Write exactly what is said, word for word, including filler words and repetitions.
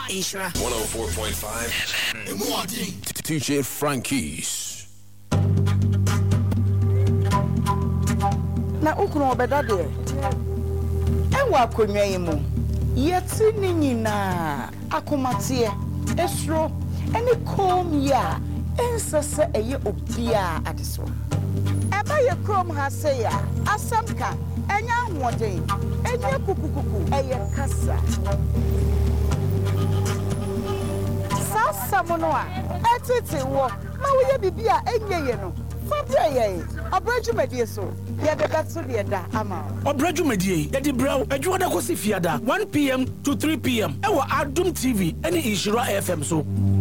Ishra one oh four point five D J Frankie's. Na ukunu obeda de. Enwa akonwa yi mu. Yeti ni nyina akomatie esro eni kom ya ensese eye obia adeso. Eba ye krom ha se ya asamka enya ahoden enya kukukuku eye kasa. Sasa mono a etete wo ma wo ye bibia enye ye no fabre ye obrajumedie so ye de beto de da ama obrajumedie ye di braw adwo da kosi fiada one p m to three p m e wo Adum T V ene Ishira F M so.